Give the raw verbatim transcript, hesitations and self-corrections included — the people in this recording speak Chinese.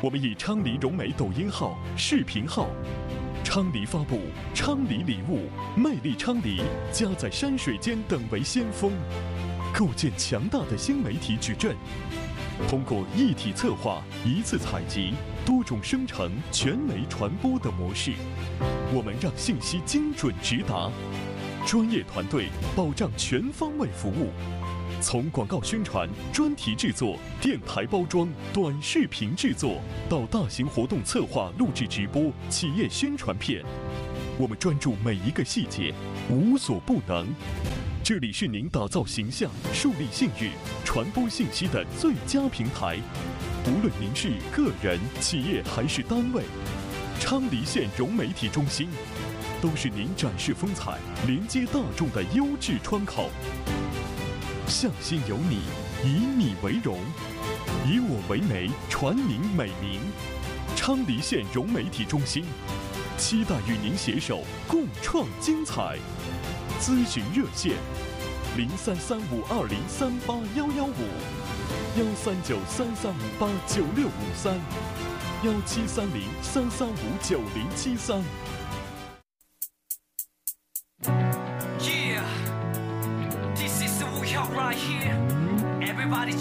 我们以昌黎融美抖音号、视频号，昌黎发布昌黎礼物，魅力昌黎，家在山水间等为先锋，构建强大的新媒体矩阵。通过一体策划、一次采集、多种生成、全媒传播的模式，我们让信息精准直达，专业团队保障全方位服务。从广告宣传、专题制作、电台包装、短视频制作，到大型活动策划、录制直播、企业宣传片，我们专注每一个细节，无所不能。这里是您打造形象、树立信誉、传播信息的最佳平台。无论您是个人、企业还是单位，昌黎县融媒体中心都是您展示风采、连接大众的优质窗口。向心有你，以你为荣，以我为媒，传您美名。昌黎县融媒体中心，期待与您携手共创精彩。咨询热线：零三三五二零三八幺幺五，幺三九三三五八九六五三，幺七三零三三五九零七三。 Yeah, this is the Wu Hyuk right here. Everybody